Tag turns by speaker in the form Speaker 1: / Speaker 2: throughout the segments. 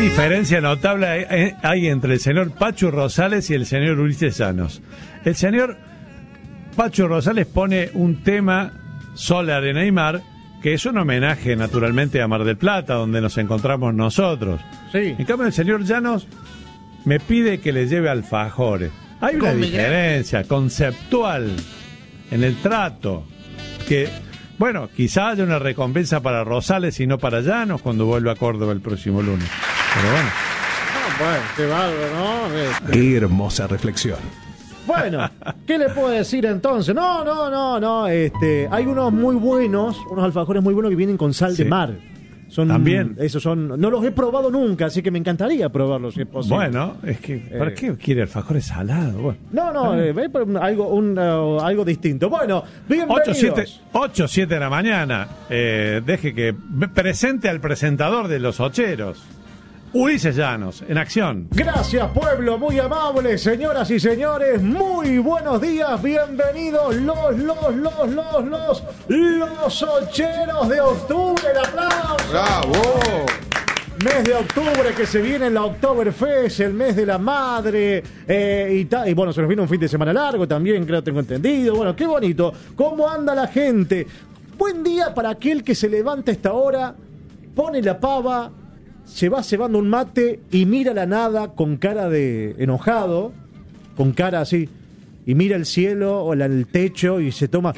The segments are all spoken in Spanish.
Speaker 1: diferencia notable hay entre el señor Pachu Rosales y el señor Ulises Llanos. El señor Pachu Rosales pone un tema, Sol, Arena y Mar, que es un homenaje naturalmente a Mar del Plata, donde nos encontramos nosotros.
Speaker 2: Sí.
Speaker 1: En cambio, el señor Llanos me pide que le lleve alfajores. Hay una diferencia conceptual en el trato, que, bueno, quizá haya una recompensa para Rosales y no para Llanos cuando vuelva a Córdoba el próximo lunes. Pero bueno.
Speaker 2: Bueno, qué bárbaro, ¿no?
Speaker 3: Qué hermosa reflexión.
Speaker 2: Bueno, ¿qué le puedo decir entonces? No. Hay unos muy buenos, unos alfajores muy buenos que vienen con sal de mar.
Speaker 1: También.
Speaker 2: Esos son, no los he probado nunca, así que me encantaría probarlos si es posible.
Speaker 1: Bueno, es que, ¿para qué quiere alfajores salados? Bueno.
Speaker 2: Algo distinto. Bueno, bienvenidos.
Speaker 1: 8-7 de la mañana. Deje que me presente al presentador de Los Ocheros. Ulises Llanos, en acción.
Speaker 2: Gracias, pueblo, muy amable, señoras y señores, muy buenos días, bienvenidos los Ocheros de octubre, el aplauso.
Speaker 4: ¡Bravo!
Speaker 2: Mes de octubre que se viene la Oktoberfest, el mes de la madre, y bueno, se nos viene un fin de semana largo también, creo, tengo entendido. Bueno, qué bonito. ¿Cómo anda la gente? Buen día para aquel que se levanta a esta hora, pone la pava, se va cebando un mate y mira la nada con cara de enojado, con cara así, y mira el cielo o el techo y se toma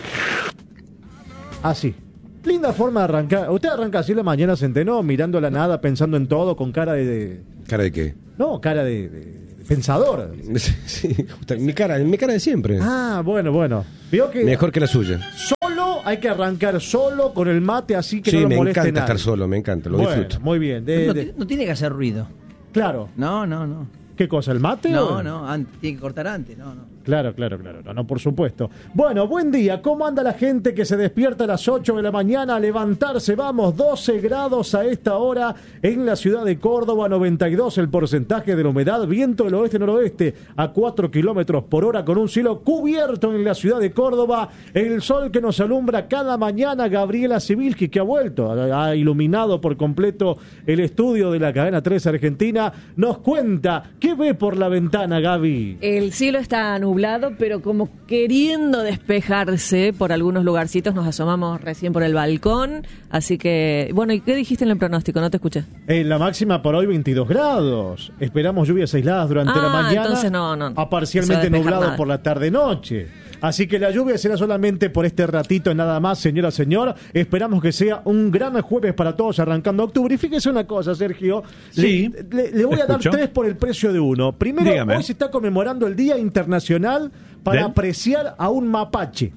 Speaker 2: así. Linda forma de arrancar. Usted arranca así la mañana, Centeno, mirando la nada, pensando en todo, con cara de...
Speaker 4: ¿Cara de qué?
Speaker 2: No, cara de pensador.
Speaker 4: Sí, mi cara de siempre.
Speaker 2: Ah, bueno. Vio que
Speaker 4: mejor que la suya.
Speaker 2: Solo hay que arrancar solo con el mate, así que
Speaker 4: sí,
Speaker 2: no lo
Speaker 4: me
Speaker 2: moleste
Speaker 4: encanta
Speaker 2: nadie.
Speaker 4: estar solo, me encanta, lo disfruto.
Speaker 2: Muy bien.
Speaker 5: No tiene que hacer ruido.
Speaker 2: Claro.
Speaker 5: No.
Speaker 2: ¿Qué cosa, el mate?
Speaker 5: No, tiene que cortar antes, no.
Speaker 2: Claro, no, por supuesto. Bueno, buen día. ¿Cómo anda la gente que se despierta a las 8 de la mañana a levantarse? Vamos, 12 grados a esta hora en la ciudad de Córdoba, 92 el porcentaje de la humedad, viento del oeste-noroeste a 4 kilómetros por hora con un cielo cubierto en la ciudad de Córdoba. El sol que nos alumbra cada mañana, Gabriela Sibilski, que ha vuelto, ha iluminado por completo el estudio de la cadena 3 Argentina, nos cuenta qué ve por la ventana, Gaby.
Speaker 6: El cielo está nublado, pero como queriendo despejarse por algunos lugarcitos. Nos asomamos recién por el balcón. Así que, bueno, ¿y qué dijiste en el pronóstico? No te escuché.
Speaker 2: La máxima por hoy 22 grados. Esperamos lluvias aisladas durante la mañana.
Speaker 6: Entonces no.
Speaker 2: A parcialmente nublado por la tarde-noche. Así que la lluvia será solamente por este ratito, nada más, señora, señor. Esperamos que sea un gran jueves para todos arrancando octubre. Y fíjese una cosa, Sergio.
Speaker 1: Sí.
Speaker 2: Le voy a dar 3 por el precio de uno. Primero,
Speaker 1: dígame.
Speaker 2: Hoy se está conmemorando el Día Internacional para apreciar a un mapache.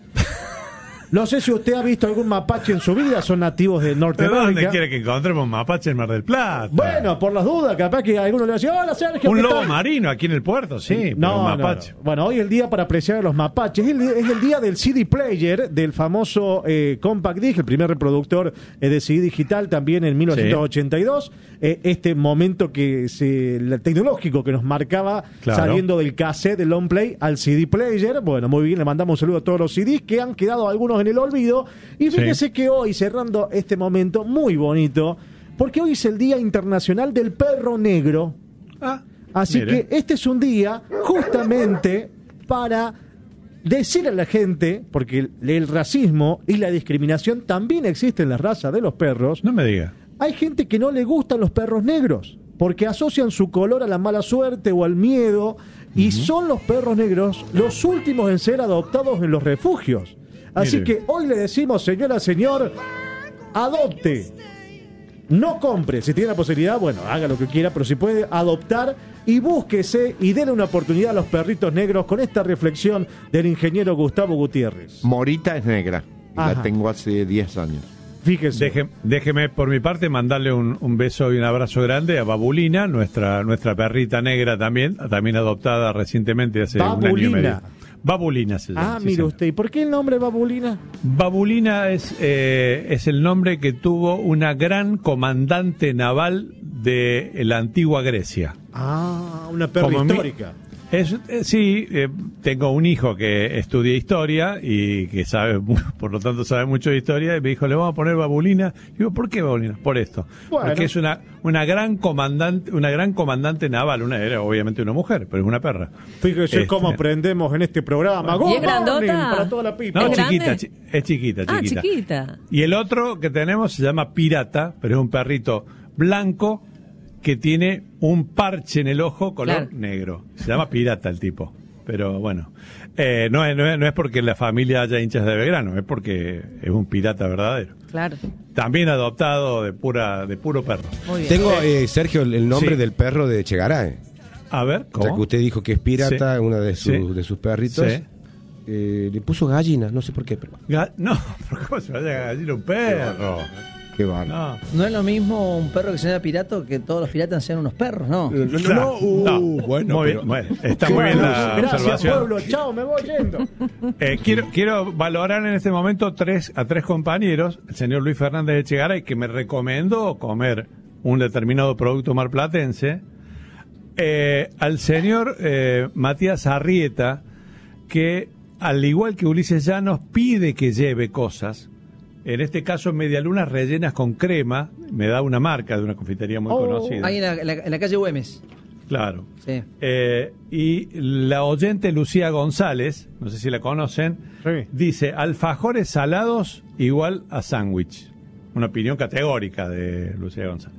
Speaker 2: No sé si usted ha visto algún mapache en su vida, son nativos de Norteamérica.
Speaker 1: ¿Dónde quiere que encontremos un mapache en Mar del Plata?
Speaker 2: Bueno, por las dudas, capaz que alguno le va a decir, hola Sergio.
Speaker 1: Un lobo marino aquí en el puerto, sí, pero un mapache.
Speaker 2: No. Bueno, hoy el día para apreciar a los mapaches, es el día del CD Player, del famoso Compact Disc, el primer reproductor de CD digital, también en 1982. Este momento tecnológico que nos marcaba, claro, saliendo del cassette, del long play al CD Player. Bueno, muy bien, le mandamos un saludo a todos los CDs que han quedado algunos en el olvido. Y fíjese que hoy, cerrando este momento muy bonito, porque hoy es el Día Internacional del Perro Negro. Así que este es un día justamente para decir a la gente, porque el racismo y la discriminación también existen en la raza de los perros.
Speaker 1: No me diga.
Speaker 2: Hay gente que no le gustan los perros negros porque asocian su color a la mala suerte o al miedo, y son los perros negros los últimos en ser adoptados en los refugios. Así que hoy le decimos, señora, señor, adopte. No compre, si tiene la posibilidad, bueno, haga lo que quiera, pero si puede adoptar y búsquese y déle una oportunidad a los perritos negros con esta reflexión del ingeniero Gustavo Gutiérrez.
Speaker 7: Morita es negra,
Speaker 2: Ajá.
Speaker 7: la tengo hace 10 años.
Speaker 2: Fíjese.
Speaker 1: Déjeme por mi parte mandarle un beso y un abrazo grande a Babulina, nuestra perrita negra también adoptada recientemente hace un año y medio. Babulina se llama.
Speaker 2: Mire usted, ¿y por qué el nombre Babulina?
Speaker 1: Babulina es el nombre que tuvo una gran comandante naval de la antigua Grecia.
Speaker 2: Una perra histórica.
Speaker 1: Sí, tengo un hijo que estudia historia y que sabe, por lo tanto sabe mucho de historia, y me dijo, le vamos a poner babulina. Y digo, ¿por qué babulina? Por esto.
Speaker 2: Bueno.
Speaker 1: Porque es una gran comandante naval, era obviamente una mujer, pero es una perra.
Speaker 2: Fíjese cómo aprendemos en este programa.
Speaker 6: ¿Y es grandota?
Speaker 2: Para toda la pipa.
Speaker 1: No,
Speaker 6: ¿Es
Speaker 1: chiquita,
Speaker 6: grande?
Speaker 1: es chiquita.
Speaker 6: Ah, chiquita.
Speaker 1: Y el otro que tenemos se llama Pirata, pero es un perrito blanco que tiene un parche en el ojo color negro. Se llama Pirata el tipo. Pero bueno, no es porque la familia haya hinchas de Belgrano, es porque es un pirata verdadero.
Speaker 6: Claro.
Speaker 1: También adoptado de puro perro.
Speaker 6: Muy bien.
Speaker 4: Tengo, Sergio, el nombre
Speaker 1: Sí.
Speaker 4: del perro de Chegaray.
Speaker 1: A ver,
Speaker 4: O sea, que usted dijo que es pirata,
Speaker 1: Sí.
Speaker 4: uno de sus perritos.
Speaker 1: Sí.
Speaker 4: Le puso gallina, no sé por qué. Pero...
Speaker 1: No, pero ¿cómo se vaya a decir un perro?
Speaker 4: Qué bárbaro.
Speaker 1: No.
Speaker 5: No es lo mismo un perro que se llama pirata que todos los piratas sean unos perros, ¿no?
Speaker 4: Bueno,
Speaker 1: muy
Speaker 4: pero-
Speaker 1: bien, bueno, está muy bien la
Speaker 2: Gracias,
Speaker 1: observación.
Speaker 2: pueblo. Chao, me voy yendo.
Speaker 1: Quiero valorar en este momento a tres compañeros, el señor Luis Fernández Echegaray, que me recomendó comer un determinado producto marplatense, al señor Matías Arrieta, que al igual que Ulises Llanos pide que lleve cosas, en este caso medialunas rellenas con crema, me da una marca de una confitería muy conocida.
Speaker 5: Ahí en la calle Güemes.
Speaker 1: Claro.
Speaker 5: Sí.
Speaker 1: Y la oyente Lucía González, no sé si la conocen,
Speaker 2: Sí.
Speaker 1: dice, alfajores salados igual a sándwich. Una opinión categórica de Lucía González.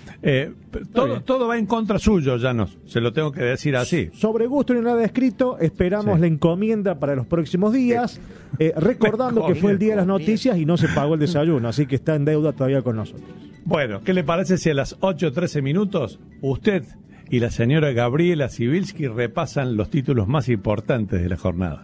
Speaker 1: Todo va en contra suyo, Llanos, se lo tengo que decir así.
Speaker 2: Sobre gusto ni nada escrito, esperamos
Speaker 1: Sí.
Speaker 2: la encomienda para los próximos días, recordando que fue el día de las noticias y no se pagó el desayuno, así que está en deuda todavía con nosotros.
Speaker 1: Bueno, ¿qué le parece si a las 8:13 minutos usted y la señora Gabriela Sibilski repasan los títulos más importantes de la jornada?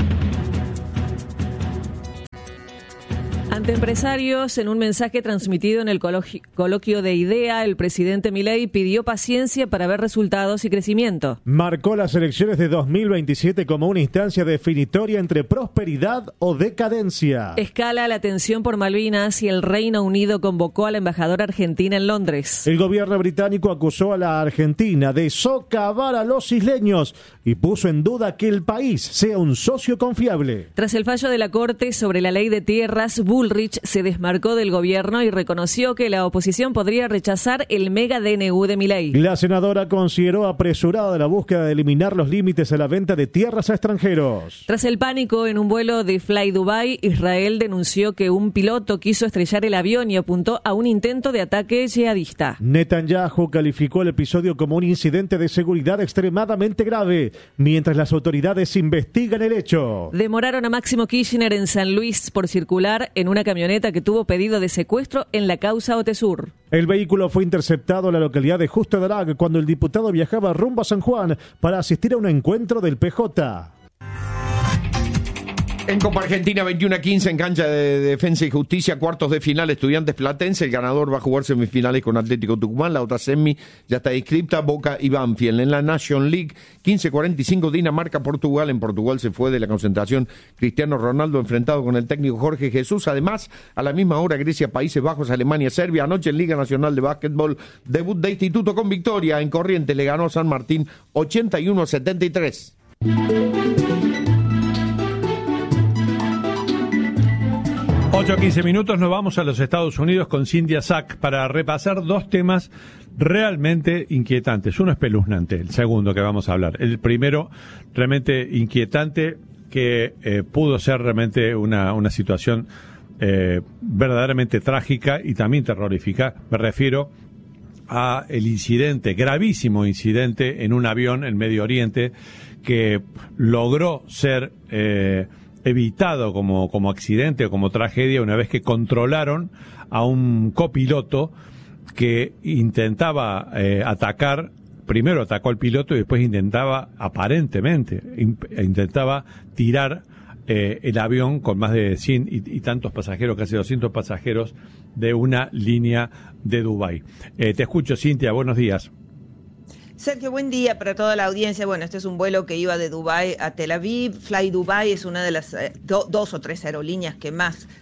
Speaker 6: Ante empresarios, en un mensaje transmitido en el coloquio de IDEA, el presidente Milei pidió paciencia para ver resultados y crecimiento.
Speaker 2: Marcó las elecciones de 2027 como una instancia definitoria entre prosperidad o decadencia.
Speaker 6: Escala la tensión por Malvinas y el Reino Unido convocó a la embajadora argentina en Londres.
Speaker 2: El gobierno británico acusó a la Argentina de socavar a los isleños y puso en duda que el país sea un socio confiable.
Speaker 6: Tras el fallo de la Corte sobre la ley de tierras, Bullrich se desmarcó del gobierno y reconoció que la oposición podría rechazar el mega DNU de Milei.
Speaker 2: La senadora consideró apresurada la búsqueda de eliminar los límites a la venta de tierras a extranjeros.
Speaker 6: Tras el pánico en un vuelo de Fly Dubai, Israel denunció que un piloto quiso estrellar el avión y apuntó a un intento de ataque yihadista.
Speaker 2: Netanyahu calificó el episodio como un incidente de seguridad extremadamente grave, mientras las autoridades investigan el hecho.
Speaker 6: Demoraron a Máximo Kirchner en San Luis por circular en una camioneta que tuvo pedido de secuestro en la causa Otesur.
Speaker 2: El vehículo fue interceptado en la localidad de Justo de Arag cuando el diputado viajaba rumbo a San Juan para asistir a un encuentro del PJ.
Speaker 3: En Copa Argentina 21-15 en cancha de Defensa y Justicia, cuartos de final Estudiantes Platense, el ganador va a jugar semifinales con Atlético Tucumán, la otra semi ya está inscripta, Boca y Banfield. En la Nation League 15-45 Dinamarca-Portugal, en Portugal se fue de la concentración Cristiano Ronaldo enfrentado con el técnico Jorge Jesús. Además, a la misma hora Grecia, Países Bajos, Alemania, Serbia. Anoche en Liga Nacional de Básquetbol, debut de Instituto con victoria, en Corrientes le ganó San Martín 81-73.
Speaker 1: 8:15 minutos, nos vamos a los Estados Unidos con Cintia Sack para repasar dos temas realmente inquietantes. Uno espeluznante, el segundo que vamos a hablar. El primero, realmente inquietante, que pudo ser realmente una situación verdaderamente trágica y también terrorífica. Me refiero a el incidente, gravísimo incidente en un avión en Medio Oriente que logró ser evitado como accidente o como tragedia una vez que controlaron a un copiloto que intentaba atacar. Primero atacó al piloto y después intentaba tirar el avión con más de 100 y tantos pasajeros, casi 200 pasajeros de una línea de Dubái. Te escucho, Cintia, buenos días.
Speaker 8: Sergio, buen día para toda la audiencia. Bueno, este es un vuelo que iba de Dubái a Tel Aviv. Fly Dubai es una de las dos o tres aerolíneas que más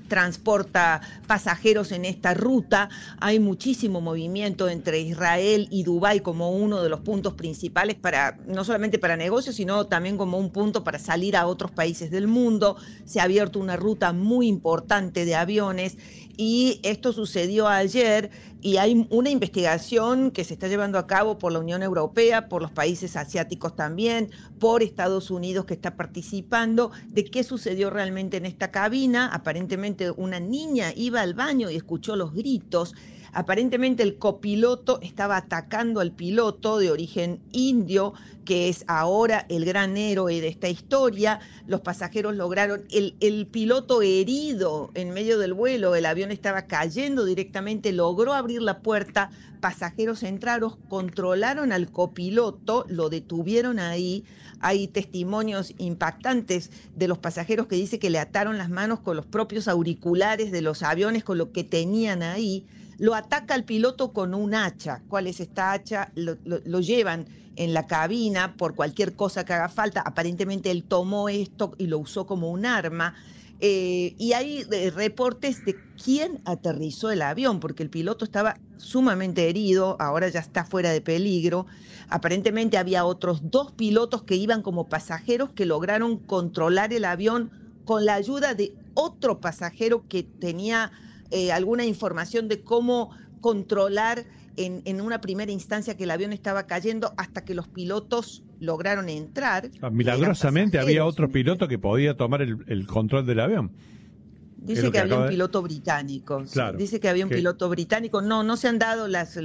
Speaker 8: transporta pasajeros en esta ruta. Hay muchísimo movimiento entre Israel y Dubái como uno de los puntos principales no solamente para negocios, sino también como un punto para salir a otros países del mundo. Se ha abierto una ruta muy importante de aviones y esto sucedió ayer y hay una investigación que se está llevando a cabo por la Unión Europea, por los países asiáticos también, por Estados Unidos que está participando, de qué sucedió realmente en esta cabina. Aparentemente una niña iba al baño y escuchó los gritos. Aparentemente el copiloto estaba atacando al piloto de origen indio, que es ahora el gran héroe de esta historia. Los pasajeros lograron, el piloto herido en medio del vuelo, el avión estaba cayendo directamente, logró abrir la puerta, pasajeros entraron, controlaron al copiloto, lo detuvieron ahí. Hay testimonios impactantes de los pasajeros que dice que le ataron las manos con los propios auriculares de los aviones, con lo que tenían ahí. Lo ataca al piloto con un hacha. ¿Cuál es esta hacha? Lo llevan en la cabina por cualquier cosa que haga falta. Aparentemente él tomó esto y lo usó como un arma. Y hay reportes de quién aterrizó el avión, porque el piloto estaba sumamente herido, ahora ya está fuera de peligro. Aparentemente había otros 2 pilotos que iban como pasajeros que lograron controlar el avión con la ayuda de otro pasajero que tenía alguna información de cómo controlar en una primera instancia que el avión estaba cayendo hasta que los pilotos lograron entrar.
Speaker 1: Milagrosamente había otro piloto que podía tomar el control del avión.
Speaker 8: Dice que había un piloto británico.
Speaker 1: Claro,
Speaker 8: dice que había un piloto británico. No se han dado las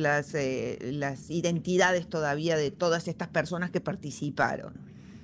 Speaker 8: identidades todavía de todas estas personas que participaron.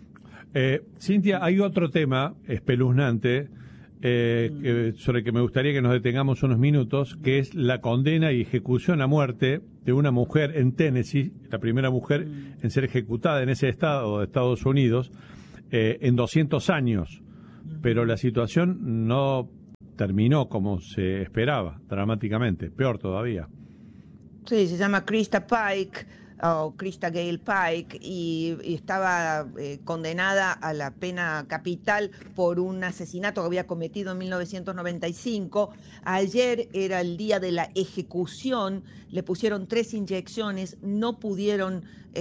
Speaker 1: Cintia, hay otro tema espeluznante sobre el que me gustaría que nos detengamos unos minutos, que es la condena y ejecución a muerte de una mujer en Tennessee, la primera mujer en ser ejecutada en ese estado de Estados Unidos en 200 años. Pero la situación no terminó como se esperaba, dramáticamente, peor todavía.
Speaker 8: Sí, se llama Krista Pike, o Krista Gale Pike, y estaba condenada a la pena capital por un asesinato que había cometido en 1995. Ayer era el día de la ejecución, le pusieron 3 inyecciones, no pudieron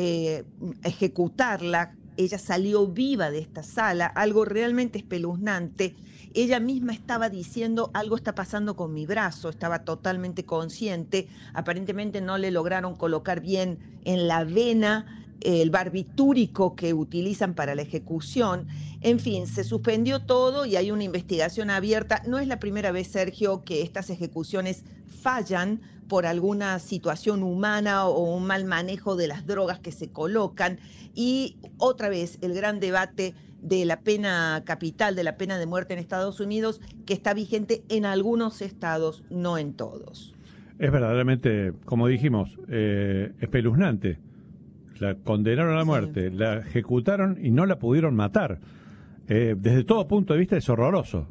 Speaker 8: ejecutarla. Ella salió viva de esta sala, algo realmente espeluznante. Ella misma estaba diciendo, algo está pasando con mi brazo, estaba totalmente consciente. Aparentemente no le lograron colocar bien en la vena el barbitúrico que utilizan para la ejecución. En fin, se suspendió todo y hay una investigación abierta. No es la primera vez, Sergio, que estas ejecuciones fallan por alguna situación humana o un mal manejo de las drogas que se colocan. Y otra vez el gran debate de la pena capital, de la pena de muerte en Estados Unidos, que está vigente en algunos estados, no en todos.
Speaker 1: Es verdaderamente, como dijimos, espeluznante. La condenaron a muerte, la ejecutaron y no la pudieron matar. Desde todo punto de vista es horroroso.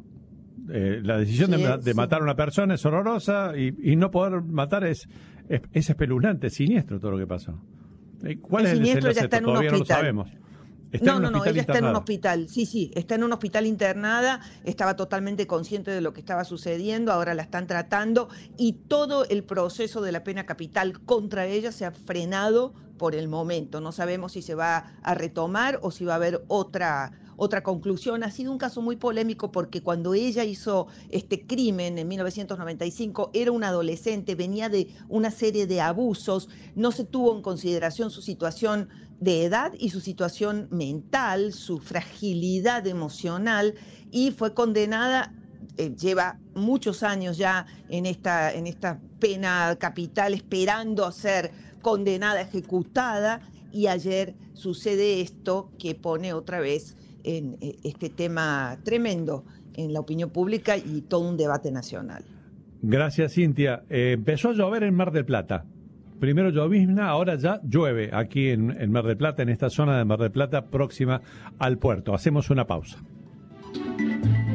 Speaker 1: La decisión de matar a una persona es horrorosa y no poder matar es espeluznante, es siniestro todo lo que pasó. ¿Cuál es el desenlace? Todavía no lo sabemos.
Speaker 8: No, ella está en un hospital, sí, está en un hospital internada, estaba totalmente consciente de lo que estaba sucediendo, ahora la están tratando y todo el proceso de la pena capital contra ella se ha frenado por el momento. No sabemos si se va a retomar o si va a haber otra conclusión. Ha sido un caso muy polémico porque cuando ella hizo este crimen en 1995 era una adolescente, venía de una serie de abusos, no se tuvo en consideración su situación de edad y su situación mental, su fragilidad emocional, y fue condenada, lleva muchos años ya en esta pena capital esperando a ser condenada, ejecutada, y ayer sucede esto que pone otra vez en este tema tremendo en la opinión pública y todo un debate nacional.
Speaker 1: Gracias, Cintia. Empezó a llover en Mar del Plata. Primero llovizna, ahora ya llueve aquí en Mar del Plata, en esta zona de Mar del Plata próxima al puerto. Hacemos una pausa.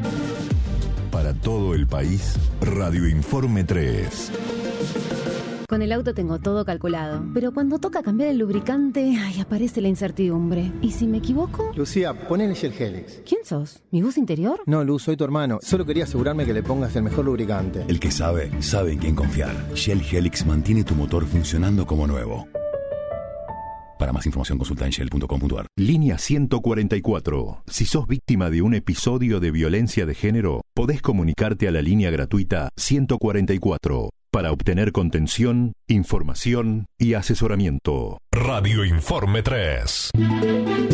Speaker 9: Para todo el país, Radio Informe 3. Con el auto tengo todo calculado, pero cuando toca cambiar el lubricante, aparece la incertidumbre. ¿Y si me equivoco?
Speaker 10: Lucía, ponele Shell Helix.
Speaker 9: ¿Quién sos? ¿Mi voz interior?
Speaker 10: No, Luz, soy tu hermano. Solo quería asegurarme que le pongas el mejor lubricante.
Speaker 11: El que sabe, sabe en quién confiar. Shell Helix mantiene tu motor funcionando como nuevo. Para más información consulta en shell.com.ar.
Speaker 12: Línea 144. Si sos víctima de un episodio de violencia de género, podés comunicarte a la línea gratuita 144 para obtener contención, información y asesoramiento.
Speaker 13: Radio Informe 3.